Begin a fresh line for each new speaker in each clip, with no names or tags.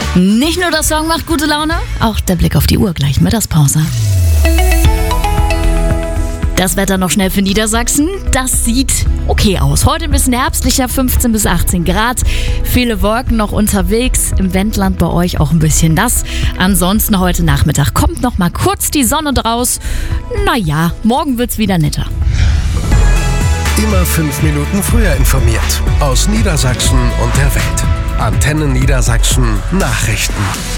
Nicht nur der Song macht gute Laune, auch der Blick auf die Uhr gleich Mittagspause. Das Wetter noch schnell für Niedersachsen. Das sieht okay aus. Heute ein bisschen herbstlicher, 15 bis 18 Grad. Viele Wolken noch unterwegs. Im Wendland bei euch auch ein bisschen nass. Ansonsten heute Nachmittag kommt noch mal kurz die Sonne draus. Naja, morgen wird's wieder netter.
Immer 5 Minuten früher informiert. Aus Niedersachsen und der Welt. Antenne Niedersachsen Nachrichten.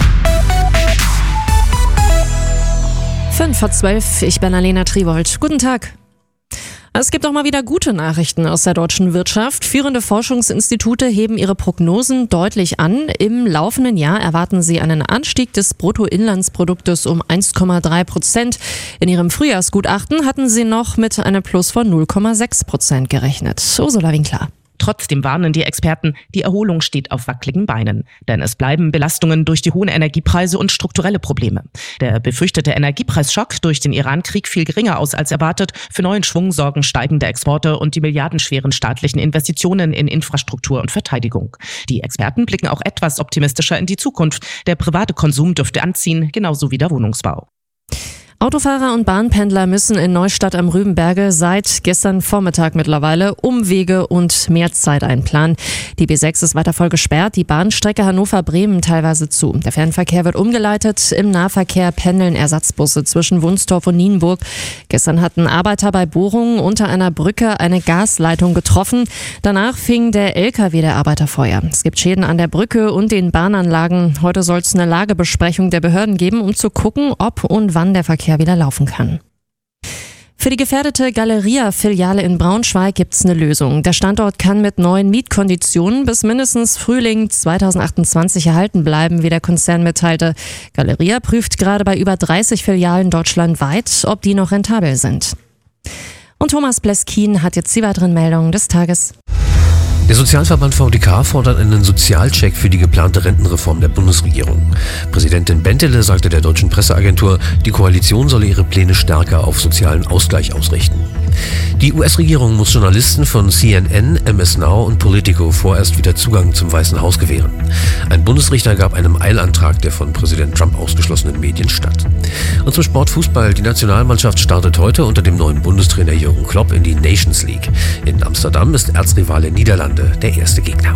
11:05, ich bin Alena Triwold. Guten Tag. Es gibt auch mal wieder gute Nachrichten aus der deutschen Wirtschaft. Führende Forschungsinstitute heben ihre Prognosen deutlich an. Im laufenden Jahr erwarten sie einen Anstieg des Bruttoinlandsproduktes um 1,3%. In ihrem Frühjahrsgutachten hatten sie noch mit einem Plus von 0,6% gerechnet. Ursula Winkler.
Trotzdem warnen die Experten, die Erholung steht auf wackeligen Beinen. Denn es bleiben Belastungen durch die hohen Energiepreise und strukturelle Probleme. Der befürchtete Energiepreisschock durch den Iran-Krieg fiel geringer aus als erwartet. Für neuen Schwung sorgen steigende Exporte und die milliardenschweren staatlichen Investitionen in Infrastruktur und Verteidigung. Die Experten blicken auch etwas optimistischer in die Zukunft. Der private Konsum dürfte anziehen, genauso wie der Wohnungsbau.
Autofahrer und Bahnpendler müssen in Neustadt am Rübenberge seit gestern Vormittag mittlerweile Umwege und mehr Zeit einplanen. Die B6 ist weiter voll gesperrt, die Bahnstrecke Hannover-Bremen teilweise zu. Der Fernverkehr wird umgeleitet, im Nahverkehr pendeln Ersatzbusse zwischen Wunstorf und Nienburg. Gestern hatten Arbeiter bei Bohrungen unter einer Brücke eine Gasleitung getroffen. Danach fing der LKW der Arbeiter Feuer. Es gibt Schäden an der Brücke und den Bahnanlagen. Heute soll es eine Lagebesprechung der Behörden geben, um zu gucken, ob und wann der Verkehr wieder laufen kann. Für die gefährdete Galeria-Filiale in Braunschweig gibt es eine Lösung. Der Standort kann mit neuen Mietkonditionen bis mindestens Frühling 2028 erhalten bleiben, wie der Konzern mitteilte. Galeria prüft gerade bei über 30 Filialen deutschlandweit, ob die noch rentabel sind. Und Thomas Bleskin hat jetzt die weiteren Meldungen des Tages.
Der Sozialverband VDK fordert einen Sozialcheck für die geplante Rentenreform der Bundesregierung. Präsidentin Bentele sagte der deutschen Presseagentur, die Koalition solle ihre Pläne stärker auf sozialen Ausgleich ausrichten. Die US-Regierung muss Journalisten von CNN, MS Now und Politico vorerst wieder Zugang zum Weißen Haus gewähren. Ein Bundesrichter gab einem Eilantrag der von Präsident Trump ausgeschlossenen Medien statt. Und zum Sport Fußball. Die Nationalmannschaft startet heute unter dem neuen Bundestrainer Jürgen Klopp in die Nations League. In Amsterdam ist Erzrivale Niederlande der erste Gegner.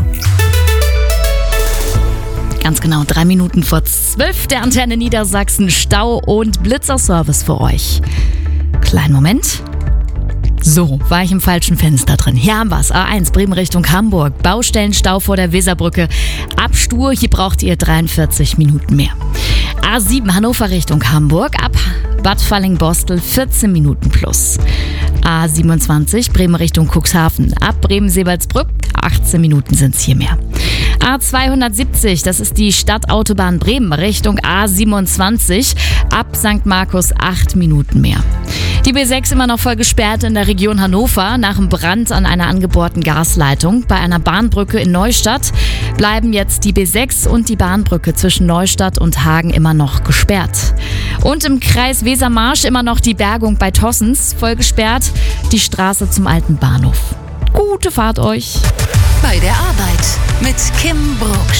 Ganz genau, 3 Minuten vor 12 der Antenne Niedersachsen. Stau und Blitzerservice für euch. Kleinen Moment. So, war ich im falschen Fenster drin. Hier haben wir es. A1 Bremen Richtung Hamburg. Baustellenstau vor der Weserbrücke. Ab Stur, hier braucht ihr 43 Minuten mehr. A7 Hannover Richtung Hamburg. Ab Bad Falling-Bostel 14 Minuten plus. A27 Bremen Richtung Cuxhaven. Ab Bremen-Sebalsbrück 18 Minuten sind es hier mehr. A270, das ist die Stadtautobahn Bremen Richtung A27. Ab St. Markus 8 Minuten mehr. Die B6 immer noch voll gesperrt in der Region Hannover nach dem Brand an einer angebohrten Gasleitung. Bei einer Bahnbrücke in Neustadt bleiben jetzt die B6 und die Bahnbrücke zwischen Neustadt und Hagen immer noch gesperrt. Und im Kreis Wesermarsch immer noch die Bergung bei Tossens voll gesperrt, die Straße zum alten Bahnhof. Gute Fahrt euch!
Bei der Arbeit mit Kim Brucksch.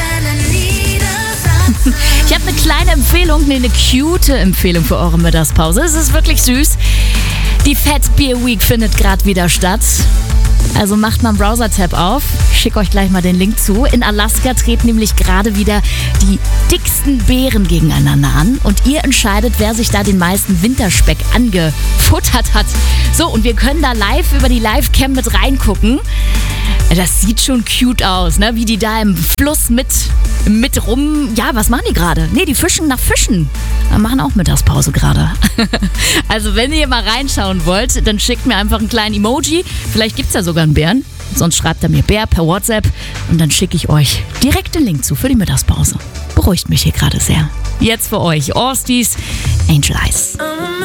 Ich habe eine kleine Empfehlung, eine cute Empfehlung für eure Mittagspause. Es ist wirklich süß. Die Fat Beer Week findet gerade wieder statt. Also macht mal einen Browser-Tab auf. Ich schicke euch gleich mal den Link zu. In Alaska treten nämlich gerade wieder die dicksten Bären gegeneinander an. Und ihr entscheidet, wer sich da den meisten Winterspeck angefuttert hat. So, und wir können da live über die Live-Cam mit reingucken. Das sieht schon cute aus, ne? Wie die da im Fluss mit rum... Ja, was machen die gerade? Nee, die fischen nach Fischen. Machen auch Mittagspause gerade. Also wenn ihr mal reinschauen wollt, dann schickt mir einfach einen kleinen Emoji. Vielleicht gibt's ja sogar einen Bären. Sonst schreibt er mir Bär per WhatsApp und dann schicke ich euch direkt den Link zu für die Mittagspause. Beruhigt mich hier gerade sehr. Jetzt für euch Orsties Angel Eyes.